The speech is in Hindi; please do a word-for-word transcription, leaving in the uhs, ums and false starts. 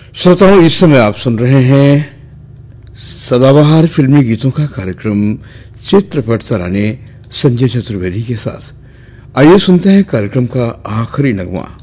श्रोताओं, इस समय आप सुन रहे हैं सदाबहार फिल्मी गीतों का कार्यक्रम चित्रपट तराने संजय चतुर्वेदी के साथ। आइए सुनते हैं कार्यक्रम का आखिरी नगमा।